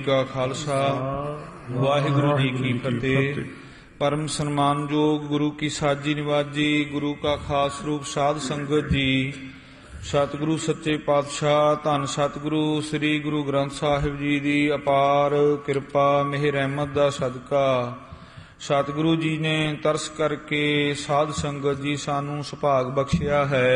ਕਾ ਖਾਲਸਾ ਵਾਹਿਗੁਰੂ ਜੀ ਕੀ ਫਤਿਹ। ਪਰਮ ਸਨਮਾਨਯੋਗ ਗੁਰੂ ਕੀ ਸਾਜੀ ਨਿਵਾਜੀ, ਗੁਰੂ ਕਾ ਖਾਸ ਰੂਪ ਸਾਧ ਸੰਗਤ ਜੀ, ਸਤਿਗੁਰੂ ਸੱਚੇ ਪਾਤਸ਼ਾਹ ਧੰਨ ਸਤਿਗੁਰੂ ਸ੍ਰੀ ਗੁਰੂ ਗ੍ਰੰਥ ਸਾਹਿਬ ਜੀ ਦੀ ਅਪਾਰ ਕਿਰਪਾ ਮਿਹਰ ਰਹਿਮਤ ਦਾ ਸਦਕਾ ਸਤਿਗੁਰੂ ਜੀ ਨੇ ਤਰਸ ਕਰਕੇ ਸਾਧ ਸੰਗਤ ਜੀ ਸਾਨੂੰ ਸੁਭਾਗ ਬਖਸ਼ਿਆ ਹੈ।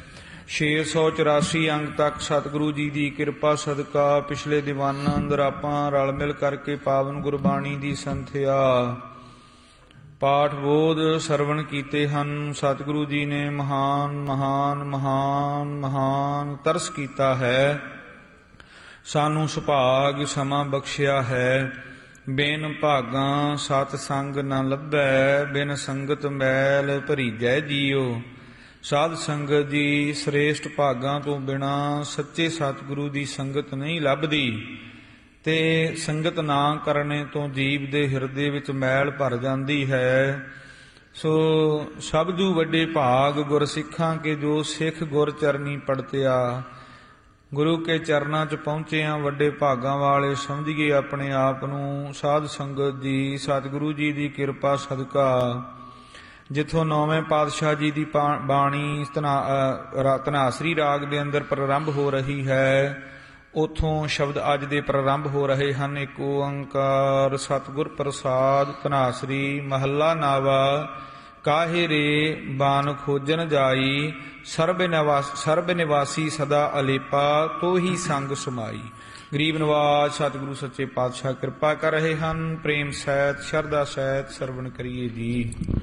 684 ਅੰਗ ਤੱਕ ਸਤਿਗੁਰੂ ਜੀ ਦੀ ਕਿਰਪਾ ਸਦਕਾ ਪਿਛਲੇ ਦੀਵਾਨਾਂ ਅੰਦਰ ਆਪਾਂ ਰਲ ਮਿਲ ਕਰਕੇ ਪਾਵਨ ਗੁਰਬਾਣੀ ਦੀ ਸੰਥਿਆ ਪਾਠ ਬੋਧ ਸਰਵਣ ਕੀਤੇ ਹਨ। ਸਤਿਗੁਰੂ ਜੀ ਨੇ ਮਹਾਨ ਮਹਾਨ ਮਹਾਨ ਮਹਾਨ ਤਰਸ ਕੀਤਾ ਹੈ, ਸਾਨੂੰ ਸੁਭਾਗ ਸਮਾਂ ਬਖਸ਼ਿਆ ਹੈ। ਬਿਨ ਭਾਗਾਂ ਸਤ ਸੰਗ ਨ ਲੱਭੈ, ਬਿਨ ਸੰਗਤ ਮੈਲ ਭਰੀਜੈ ਜੀਓ। ਸਾਧ ਸੰਗਤ ਜੀ ਸ੍ਰੇਸ਼ਟ ਭਾਗਾਂ ਤੋਂ ਬਿਨਾ ਸੱਚੇ ਸਤਿਗੁਰੂ ਦੀ ਸੰਗਤ ਨਹੀਂ ਲੱਭਦੀ ਤੇ ਸੰਗਤ ਨਾ ਕਰਨੇ ਤੋਂ ਜੀਵ ਦੇ ਹਿਰਦੇ ਵਿੱਚ ਮੈਲ ਭਰ ਜਾਂਦੀ ਹੈ। ਸੋ ਸਬਦੂ ਵੱਡੇ ਭਾਗ ਗੁਰ ਸਿੱਖਾਂ ਕੇ ਜੋ ਸਿੱਖ ਗੁਰ ਚਰਨੀ ਪੜਤਿਆ, ਗੁਰੂ ਕੇ ਚਰਨਾਂ 'ਚ ਪਹੁੰਚਿਆ ਵੱਡੇ ਭਾਗਾਂ ਵਾਲੇ ਸਮਝੀਏ ਆਪਣੇ ਆਪ ਨੂੰ। ਸਾਧ ਸੰਗਤ ਜੀ ਸਤਿਗੁਰੂ ਜੀ ਦੀ ਕਿਰਪਾ ਸਦਕਾ ਜਿੱਥੋਂ ਨੌਵੇਂ ਪਾਤਸ਼ਾਹ ਜੀ ਦੀ ਬਾਣੀ ਧਨਾਸਰੀ ਰਾਗ ਦੇ ਅੰਦਰ ਪ੍ਰਾਰੰਭ ਹੋ ਰਹੀ ਹੈ, ਉੱਥੋਂ ਸ਼ਬਦ ਅੱਜ ਦੇ ਪ੍ਰਾਰੰਭ ਹੋ ਰਹੇ ਹਨ। ਇੱਕ ਓੰਕਾਰ ਸਤਿਗੁਰ ਪ੍ਰਸਾਦ ਧਨਾਸਰੀ ਮਹੱਲਾ ਨਾਵਾ। ਕਾਹੇ ਰੇ ਬਾਨ ਖੋਜਨ ਜਾਈ, ਸਰਬ ਨਿਵਾਸੀ ਸਦਾ ਅਲੇਪਾ, ਤੋਹੀ ਸੰਗ ਸਮਾਈ। ਗਰੀਬ ਨਵਾਜ ਸਤਿਗੁਰੂ ਸੱਚੇ ਪਾਤਸ਼ਾਹ ਕਿਰਪਾ ਕਰ ਰਹੇ ਹਨ। ਪ੍ਰੇਮ ਸਹਿਤ ਸ਼ਰਧਾ ਸਹਿਤ ਸਰਵਣ ਕਰੀਏ ਜੀ।